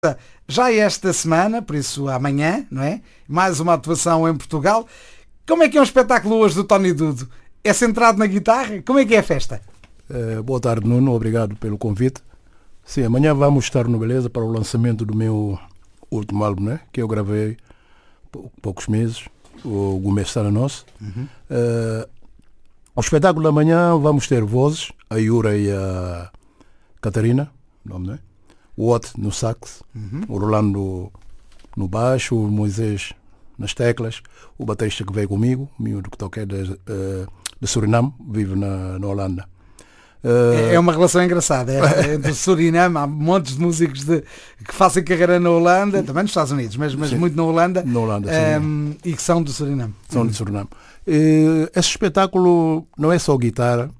Já esta semana, por isso amanhã, não é? Mais uma atuação em Portugal. Como é que é um espetáculo hoje do Tony Dudo? É centrado na guitarra? Como é que é a festa? Boa tarde, Nuno. Obrigado pelo convite. Sim, amanhã vamos estar no Beleza para o lançamento do meu último álbum, né? Que eu gravei há poucos meses. O Gumé está na nossa. Ao espetáculo da manhã vamos ter vozes, a Yura e a Catarina, nome, né? O Ott no sax, o Rolando no baixo, o Moisés nas teclas, o baterista que veio comigo, o miúdo que toca de Suriname, vive na Holanda. É uma relação engraçada. Entre o Suriname, há montes de músicos que fazem carreira na Holanda, também nos Estados Unidos, mas muito na Holanda, e que são do Suriname. São do Suriname. Esse espetáculo não é só guitarra.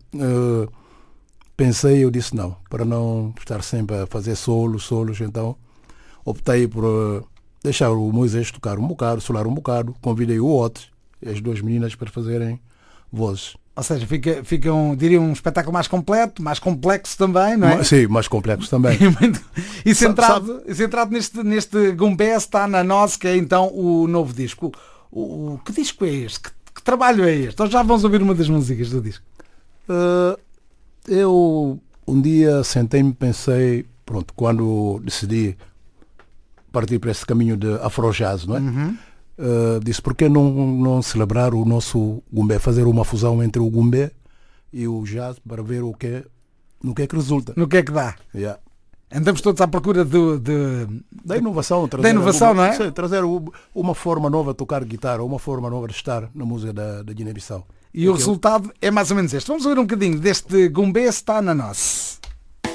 Eu disse não, para não estar sempre a fazer solos, então optei por deixar o Moisés tocar um bocado, solar um bocado, convidei o Ott e as duas meninas para fazerem vozes. Ou seja, fica um espetáculo mais completo, mais complexo também, não é? Sim, mais complexo também. E centrado neste Gumbé está na nossa, que é então o novo disco. Que disco é este? Que trabalho é este? Então já vamos ouvir uma das músicas do disco. Eu um dia sentei-me e pensei, pronto, quando decidi partir para esse caminho de afro-jazz, não é? Disse, por que não celebrar o nosso Gumbé, fazer uma fusão entre o Gumbé e o jazz para ver no que é que resulta. No que é que dá. Yeah. Andamos todos à procura da inovação. Não é? Sim, trazer uma forma nova de tocar guitarra, uma forma nova de estar na música da Guiné-Bissau. E o resultado é mais ou menos este. Vamos ouvir um bocadinho deste Gumbé está na nossa.